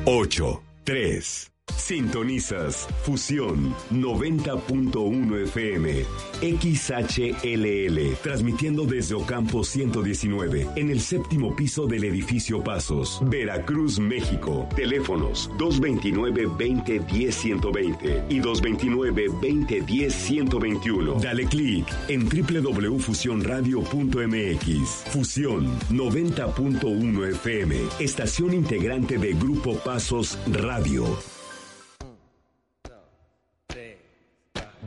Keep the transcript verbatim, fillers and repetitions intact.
ocho, tres. Sintonizas Fusión noventa punto uno F M, X H L L, transmitiendo desde Ocampo ciento diecinueve, en el séptimo piso del edificio Pasos, Veracruz, México. Teléfonos dos veintinueve, veinte, diez, ciento veinte y dos veintinueve, veinte, diez, ciento veintiuno. Dale clic en doble u doble u doble u punto fusión radio punto m x. Fusión noventa punto uno F M, estación integrante de Grupo Pasos Radio.